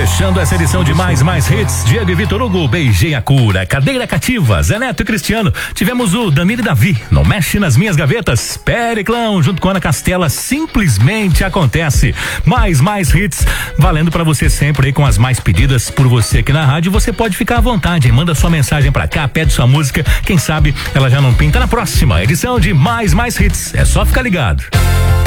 Fechando essa edição de Mais Hits, Diego e Vitor Hugo, Beijei a Cura, Cadeira Cativa, Zé Neto e Cristiano. Tivemos o Danilo e Davi, Não Mexe nas Minhas Gavetas, Periclão, junto com Ana Castela, Simplesmente Acontece. Mais Hits, valendo pra você sempre aí com as mais pedidas por você aqui na rádio. Você pode ficar à vontade, manda sua mensagem pra cá, pede sua música, quem sabe ela já não pinta na próxima edição de Mais Hits. É só ficar ligado.